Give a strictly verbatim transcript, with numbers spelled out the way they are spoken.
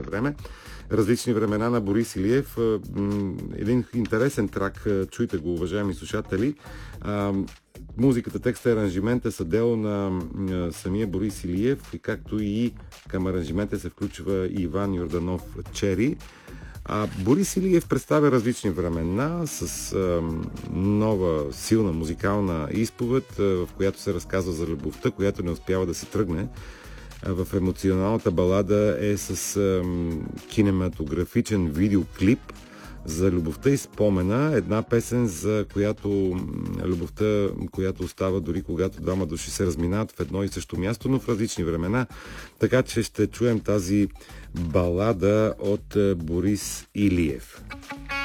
време. Различни времена на Борис Илиев. Един интересен трак, чуйте го, уважаеми слушатели. Музиката, текста и аранжимента са дело на самия Борис Илиев, и както и към аранжимента се включва Иван Йорданов Чери. А Борис Илиев представя различни времена с а, нова силна музикална изповед, а, в която се разказва за любовта, която не успява да се тръгне. А, в емоционалната балада е с а, кинематографичен видеоклип за любовта и спомена. Една песен, за която любовта, която остава дори когато двама души се разминават в едно и също място, но в различни времена. Така че ще чуем тази балада от Борис Илиев.